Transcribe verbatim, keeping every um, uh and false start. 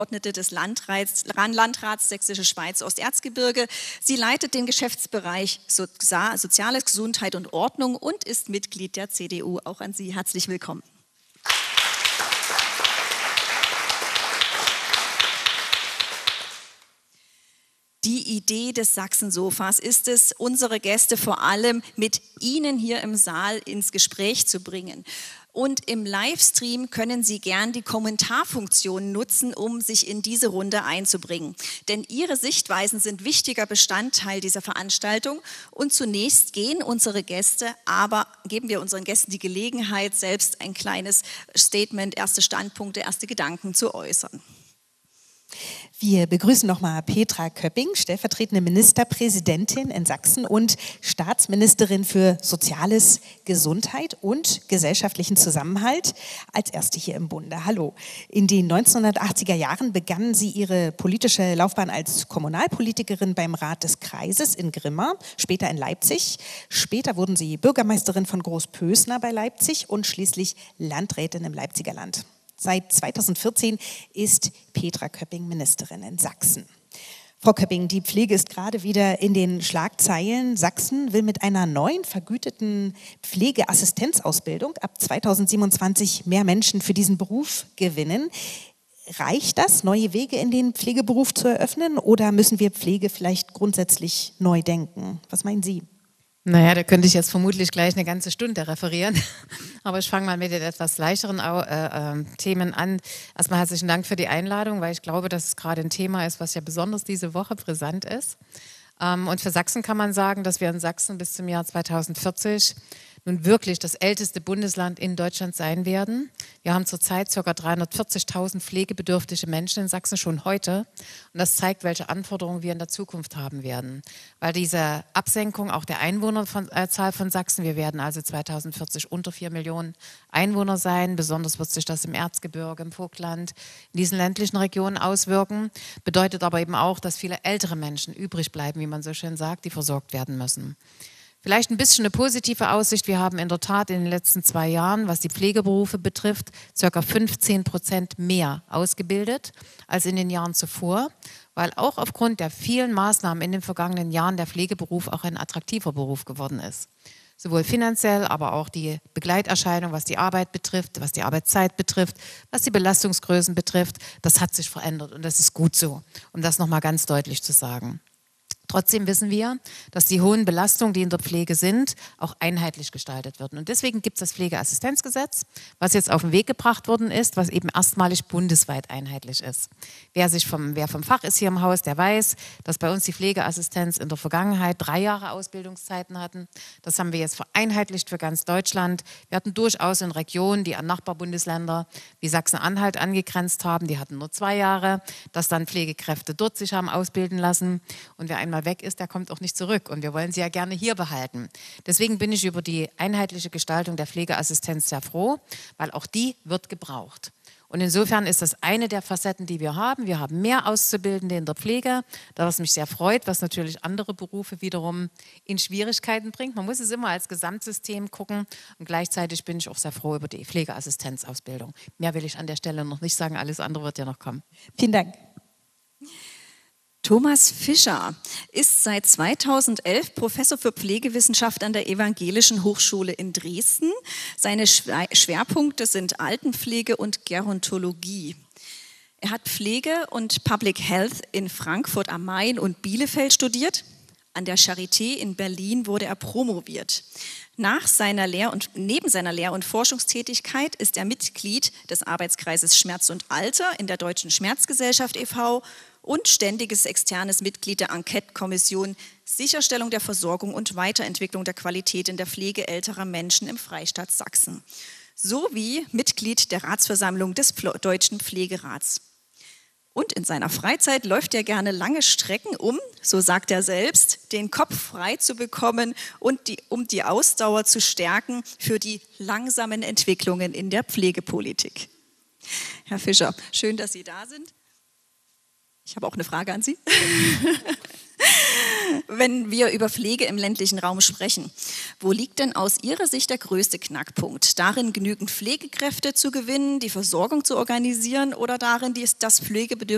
Abgeordnete des Landrats, Landrats Sächsische Schweiz Osterzgebirge. Sie leitet den Geschäftsbereich Soza- Soziales, Gesundheit und Ordnung und ist Mitglied der C D U. Auch an Sie herzlich willkommen. Die Idee des Sachsensofas ist es, unsere Gäste vor allem mit Ihnen hier im Saal ins Gespräch zu bringen. Und im Livestream können Sie gern die Kommentarfunktion nutzen, um sich in diese Runde einzubringen. Denn Ihre Sichtweisen sind wichtiger Bestandteil dieser Veranstaltung. Und zunächst gehen unsere Gäste, aber geben wir unseren Gästen die Gelegenheit, selbst ein kleines Statement, erste Standpunkte, erste Gedanken zu äußern. Wir begrüßen nochmal Petra Köpping, stellvertretende Ministerpräsidentin in Sachsen und Staatsministerin für Soziales, Gesundheit und gesellschaftlichen Zusammenhalt, als erste hier im Bunde. Hallo. In den neunzehnhundertachtziger Jahren begann sie ihre politische Laufbahn als Kommunalpolitikerin beim Rat des Kreises in Grimma, später in Leipzig. Später wurden sie Bürgermeisterin von Großpösna bei Leipzig und schließlich Landrätin im Leipziger Land. Seit zweitausendvierzehn ist Petra Köpping Ministerin in Sachsen. Frau Köpping, die Pflege ist gerade wieder in den Schlagzeilen. Sachsen will mit einer neuen vergüteten Pflegeassistenzausbildung ab zweitausendsiebenundzwanzig mehr Menschen für diesen Beruf gewinnen. Reicht das, neue Wege in den Pflegeberuf zu eröffnen, oder müssen wir Pflege vielleicht grundsätzlich neu denken? Was meinen Sie? Naja, da könnte ich jetzt vermutlich gleich eine ganze Stunde referieren, aber ich fange mal mit den etwas leichteren äh, äh, Themen an. Erstmal herzlichen Dank für die Einladung, weil ich glaube, dass es gerade ein Thema ist, was ja besonders diese Woche brisant ist. Ähm, und für Sachsen kann man sagen, dass wir in Sachsen bis zum Jahr zweitausendvierzig nun wirklich das älteste Bundesland in Deutschland sein werden. Wir haben zurzeit ca. dreihundertvierzigtausend pflegebedürftige Menschen in Sachsen schon heute. Und das zeigt, welche Anforderungen wir in der Zukunft haben werden. Weil diese Absenkung auch der Einwohnerzahl von Sachsen, wir werden also zweitausendvierzig unter vier Millionen Einwohner sein, besonders wird sich das im Erzgebirge, im Vogtland, in diesen ländlichen Regionen auswirken, bedeutet aber eben auch, dass viele ältere Menschen übrig bleiben, wie man so schön sagt, die versorgt werden müssen. Vielleicht ein bisschen eine positive Aussicht. Wir haben in der Tat in den letzten zwei Jahren, was die Pflegeberufe betrifft, ca. fünfzehn Prozent mehr ausgebildet als in den Jahren zuvor, weil auch aufgrund der vielen Maßnahmen in den vergangenen Jahren der Pflegeberuf auch ein attraktiver Beruf geworden ist. Sowohl finanziell, aber auch die Begleiterscheinung, was die Arbeit betrifft, was die Arbeitszeit betrifft, was die Belastungsgrößen betrifft, das hat sich verändert und das ist gut so, um das nochmal ganz deutlich zu sagen. Trotzdem wissen wir, dass die hohen Belastungen, die in der Pflege sind, auch einheitlich gestaltet werden. Und deswegen gibt es das Pflegeassistenzgesetz, was jetzt auf den Weg gebracht worden ist, was eben erstmalig bundesweit einheitlich ist. Wer, sich vom, wer vom Fach ist hier im Haus, der weiß, dass bei uns die Pflegeassistenz in der Vergangenheit drei Jahre Ausbildungszeiten hatten. Das haben wir jetzt vereinheitlicht für ganz Deutschland. Wir hatten durchaus in Regionen, die an Nachbarbundesländer wie Sachsen-Anhalt angegrenzt haben, die hatten nur zwei Jahre, dass dann Pflegekräfte dort sich haben ausbilden lassen. Und wer einmal weg ist, der kommt auch nicht zurück und wir wollen sie ja gerne hier behalten. Deswegen bin ich über die einheitliche Gestaltung der Pflegeassistenz sehr froh, weil auch die wird gebraucht. Und insofern ist das eine der Facetten, die wir haben. Wir haben mehr Auszubildende in der Pflege, was mich sehr freut, was natürlich andere Berufe wiederum in Schwierigkeiten bringt. Man muss es immer als Gesamtsystem gucken und gleichzeitig bin ich auch sehr froh über die Pflegeassistenzausbildung. Mehr will ich an der Stelle noch nicht sagen, alles andere wird ja noch kommen. Vielen Dank. Thomas Fischer ist seit zweitausendelf Professor für Pflegewissenschaft an der Evangelischen Hochschule in Dresden. Seine Schwerpunkte sind Altenpflege und Gerontologie. Er hat Pflege und Public Health in Frankfurt am Main und Bielefeld studiert. An der Charité in Berlin wurde er promoviert. Nach seiner Lehr- und, neben seiner Lehr- und Forschungstätigkeit ist er Mitglied des Arbeitskreises Schmerz und Alter in der Deutschen Schmerzgesellschaft e V und ständiges externes Mitglied der Enquete-Kommission Sicherstellung der Versorgung und Weiterentwicklung der Qualität in der Pflege älterer Menschen im Freistaat Sachsen, sowie Mitglied der Ratsversammlung des Deutschen Pflegerats. Und in seiner Freizeit läuft er gerne lange Strecken, um, so sagt er selbst, den Kopf frei zu bekommen und die, um die Ausdauer zu stärken für die langsamen Entwicklungen in der Pflegepolitik. Herr Fischer, schön, dass Sie da sind. Ich habe auch eine Frage an Sie. Wenn wir über Pflege im ländlichen Raum sprechen, wo liegt denn aus Ihrer Sicht der größte Knackpunkt? Darin, genügend Pflegekräfte zu gewinnen, die Versorgung zu organisieren oder darin, das Pflegebedürftige